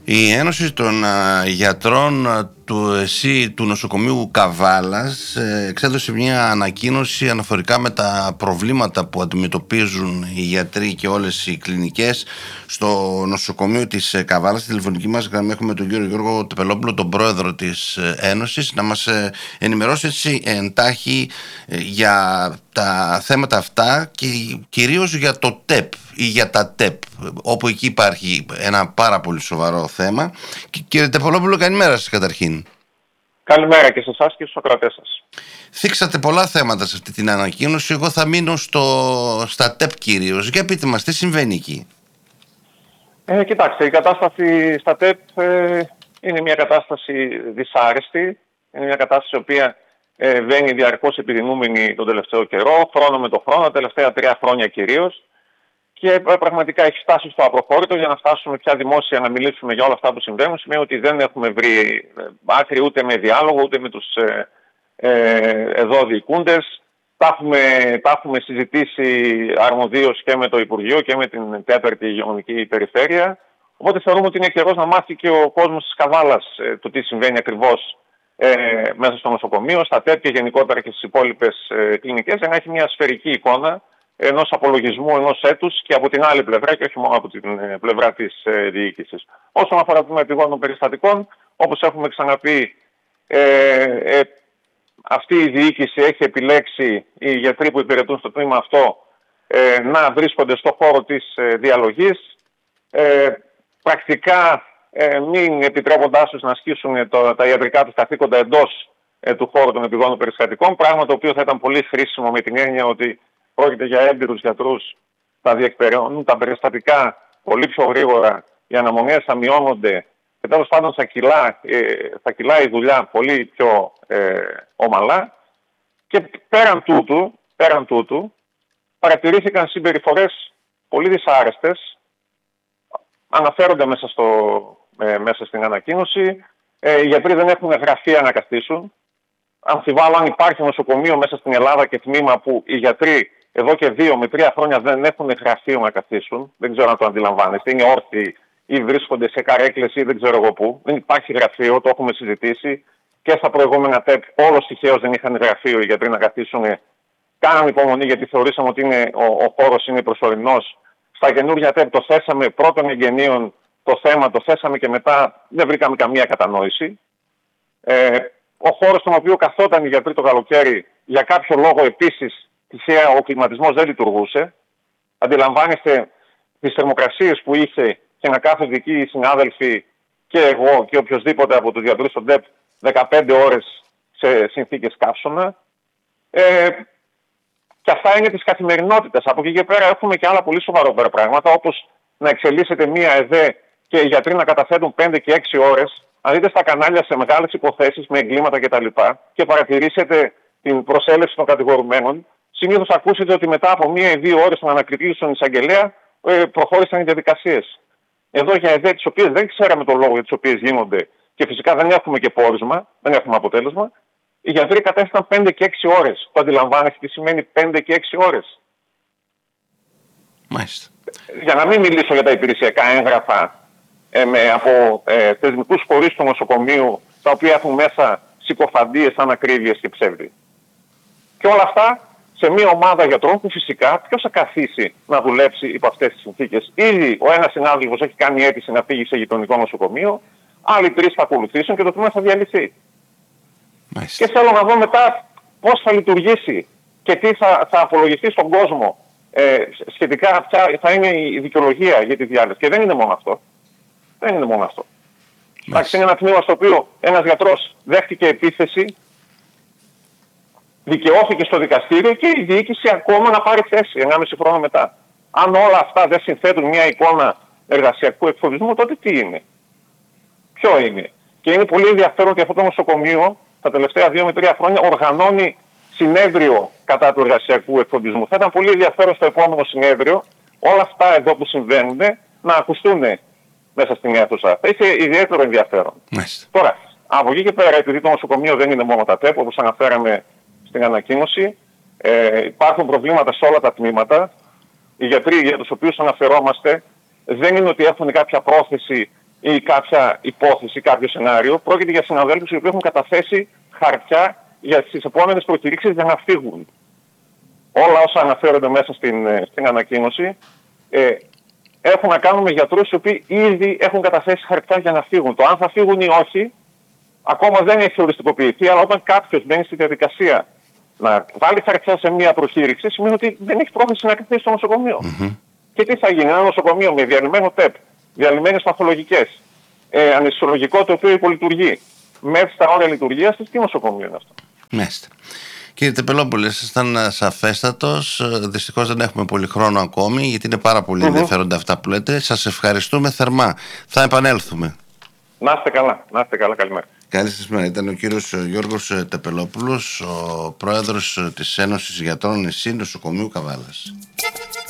Η Ένωση των Γιατρών του νοσοκομείου Καβάλας εξέδωσε μια ανακοίνωση αναφορικά με τα προβλήματα που αντιμετωπίζουν οι γιατροί και όλες οι κλινικές στο νοσοκομείο της Καβάλας. Στη τηλεφωνική μας γραμμή έχουμε τον κύριο Γιώργο Τεπελόπουλο, τον πρόεδρο της Ένωσης, να μας ενημερώσει έτσι εντάχει για τα θέματα αυτά και κυρίως για το ΤΕΠ ή για τα ΤΕΠ, όπου εκεί υπάρχει ένα πάρα πολύ σοβαρό θέμα. Κύριε Τεπελόπουλο, καλημέρα σας καταρχήν. Καλημέρα και σε εσάς και στους ακροατές σας. Θίξατε πολλά θέματα σε αυτή την ανακοίνωση. Εγώ θα μείνω στα ΤΕΠ κυρίως. Για πείτε μας, τι συμβαίνει εκεί. Κοιτάξτε, η κατάσταση στα ΤΕΠ είναι μια κατάσταση δυσάρεστη. Είναι μια κατάσταση η οποία βαίνει διαρκώς επιδεινούμενη τον τελευταίο καιρό, χρόνο με το χρόνο, τα τελευταία 3 χρόνια κυρίως. Και πραγματικά έχει φτάσει στο απροχώρητο. Για να φτάσουμε πια δημόσια να μιλήσουμε για όλα αυτά που συμβαίνουν, σημαίνει ότι δεν έχουμε βρει άκρη ούτε με διάλογο ούτε με τους εδώ διοικούντες. Τα έχουμε συζητήσει αρμοδίως και με το Υπουργείο και με την 4η Υγειονομική Περιφέρεια. Οπότε θεωρούμε ότι είναι καιρός να μάθει και ο κόσμος της Καβάλας το τι συμβαίνει ακριβώς μέσα στο νοσοκομείο, στα ΤΕΠ και γενικότερα και στις υπόλοιπες κλινικές, για να έχει μια σφαιρική εικόνα ενός απολογισμού ενός έτους και από την άλλη πλευρά και όχι μόνο από την πλευρά της διοίκησης. Όσον αφορά το τμήμα επιγόντων περιστατικών, όπως έχουμε ξαναπεί, αυτή η διοίκηση έχει επιλέξει οι γιατροί που υπηρετούν στο τμήμα αυτό να βρίσκονται στο χώρο της διαλογής, πρακτικά μην επιτρέποντάς τους να ασκήσουν τα ιατρικά τους καθήκοντα εντός του χώρου των επιγόντων περιστατικών, πράγμα το οποίο θα ήταν πολύ χρήσιμο με την έννοια ότι πρόκειται για έμπειρους γιατρούς, θα διεκπεραιώνουν τα περιστατικά πολύ πιο γρήγορα, οι αναμονές θα μειώνονται και τέλος πάντων θα κυλάει η δουλειά πολύ πιο ομαλά. Και πέραν τούτου παρατηρήθηκαν συμπεριφορές πολύ δυσάρεστες, αναφέρονται μέσα στην ανακοίνωση. Οι γιατροί δεν έχουν γραφεία να καθίσουν. Αμφιβάλλω αν υπάρχει νοσοκομείο μέσα στην Ελλάδα και τμήμα που οι γιατροί εδώ και 2 με 3 χρόνια δεν έχουν γραφείο να καθίσουν. Δεν ξέρω αν το αντιλαμβάνεστε. Είναι όρθιοι ή βρίσκονται σε καρέκλες ή δεν ξέρω εγώ πού. Δεν υπάρχει γραφείο, το έχουμε συζητήσει. Και στα προηγούμενα ΤΕΠ, όλος τυχαίως δεν είχαν γραφείο οι γιατροί να καθίσουν. Κάναμε υπομονή γιατί θεωρήσαμε ότι ο χώρος είναι προσωρινός. Στα καινούργια ΤΕΠ το θέσαμε πρώτων εγγενείων το θέμα, το θέσαμε και μετά δεν βρήκαμε καμία κατανόηση. Ο χώρος στον οποίο καθόταν οι γιατροί το καλοκαίρι, για κάποιο λόγο επίσης τυχαία ο κλιματισμός δεν λειτουργούσε. Αντιλαμβάνεστε τις θερμοκρασίες που είχε και να κάθονται εκεί οι συνάδελφοι και εγώ και οποιοδήποτε από τους γιατρούς στον ΤΕΠ 15 ώρες σε συνθήκες καύσωνα. Και αυτά είναι της καθημερινότητας. Από εκεί και πέρα έχουμε και άλλα πολύ σοβαρότερα πράγματα, όπως να εξελίσσεται μία ΕΔΕ και οι γιατροί να καταθέτουν 5 και 6 ώρες. Αν δείτε στα κανάλια σε μεγάλες υποθέσεις με εγκλήματα κτλ. Και παρατηρήσετε την προσέλευση των κατηγορουμένων, συνήθως ακούσετε ότι μετά από 1 ή 2 ώρες των ανακριτήριων στον εισαγγελέα προχώρησαν οι διαδικασίες. Εδώ για ΕΔΕ, τις οποίες δεν ξέραμε τον λόγο για τις οποίες γίνονται και φυσικά δεν έχουμε και πόρισμα, δεν έχουμε αποτέλεσμα, οι γιατροί κατέστησαν 5 και 6 ώρες. Το αντιλαμβάνεστε τι σημαίνει 5 και 6 ώρες. Μάλιστα. Για να μην μιλήσω για τα υπηρεσιακά έγγραφα από θεσμικούς φορείς του νοσοκομείου, τα οποία έχουν μέσα συκοφαντίες, ανακρίβειες και ψεύδι. Και όλα αυτά σε μια ομάδα γιατρών που φυσικά ποιος θα καθίσει να δουλέψει υπό αυτές τις συνθήκες. Ήδη ο ένας συνάδελφος έχει κάνει αίτηση να φύγει σε γειτονικό νοσοκομείο, άλλοι 3 θα ακολουθήσουν και το τμήμα θα διαλυθεί. Μάλιστα. Και θέλω να δω μετά πώς θα λειτουργήσει και τι θα απολογιστεί στον κόσμο σχετικά ποια θα είναι η δικαιολογία για τη διάλυση. Και δεν είναι μόνο αυτό. Εντάξει, είναι ένα τμήμα στο οποίο ένας γιατρός δέχτηκε επίθεση, δικαιώθηκε στο δικαστήριο και η διοίκηση ακόμα να πάρει θέση 1,5 χρόνο μετά. Αν όλα αυτά δεν συνθέτουν μια εικόνα εργασιακού εκφοβισμού, τότε τι είναι? Ποιο είναι? Και είναι πολύ ενδιαφέρον ότι αυτό το νοσοκομείο τα τελευταία 2 με 3 χρόνια οργανώνει συνέδριο κατά του εργασιακού εκφοβισμού. Θα ήταν πολύ ενδιαφέρον στο επόμενο συνέδριο όλα αυτά εδώ που συμβαίνουν να ακουστούν μέσα στην αίθουσα. Θα είχε ιδιαίτερο ενδιαφέρον. Τώρα, από εκεί και πέρα, επειδή το νοσοκομείο δεν είναι μόνο τα ΤΕΠ, όπως αναφέραμε στην ανακοίνωση, υπάρχουν προβλήματα σε όλα τα τμήματα. Οι γιατροί για τους οποίους αναφερόμαστε δεν είναι ότι έχουν κάποια πρόθεση ή κάποια υπόθεση, κάποιο σενάριο. Πρόκειται για συναδέλφους οι οποίοι έχουν καταθέσει χαρτιά για τις επόμενες προκηρύξεις για να φύγουν. Όλα όσα αναφέρονται μέσα στην ανακοίνωση έχουν να κάνουν με γιατρούς οι οποίοι ήδη έχουν καταθέσει χαρτιά για να φύγουν. Το αν θα φύγουν ή όχι ακόμα δεν έχει οριστικοποιηθεί, αλλά όταν κάποιος μπαίνει στη διαδικασία να βάλει χαρτιά σε μια προκήρυξη, σημαίνει ότι δεν έχει πρόθεση να καθίσει στο νοσοκομείο. Και τι θα γίνει, ένα νοσοκομείο με διαλυμένο ΤΕΠ, διαλυμένες παθολογικές, αναισθησιολογικό το οποίο υπολειτουργεί, μέχρι στα όρια λειτουργίας της, τι νοσοκομείο είναι αυτό? Μάλιστα. Κύριε Τεπελόπουλε, ήσασταν σαφέστατος. Δυστυχώς δεν έχουμε πολύ χρόνο ακόμη, γιατί είναι πάρα πολύ ενδιαφέροντα αυτά που λέτε. Σας ευχαριστούμε θερμά. Θα επανέλθουμε. Να είστε καλά. Να είστε καλά. Καλημέρα. Καλή σας μέρα. Ήταν ο κύριος Γιώργος Τεπελόπουλος, ο πρόεδρος της Ένωσης Γιατρών ΕΣΥ Νοσοκομείου Καβάλας.